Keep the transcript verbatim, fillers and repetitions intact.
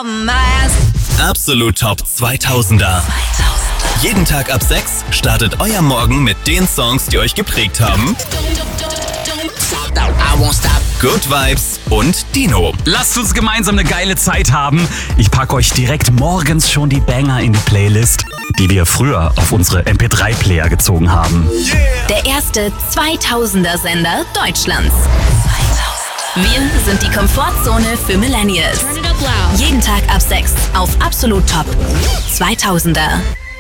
on my ass. Absolut Top zweitausender. Jeden Tag ab sechs startet euer Morgen mit den Songs, die euch geprägt haben. Good Vibes und Dino. Lasst uns gemeinsam eine geile Zeit haben. Ich packe euch direkt morgens schon die Banger in die Playlist, die wir früher auf unsere M P drei Player gezogen haben. Der erste zweitausender-Sender Deutschlands. Wir sind die Komfortzone für Millennials. Jeden Tag ab sechs auf Absolut Top zweitausender.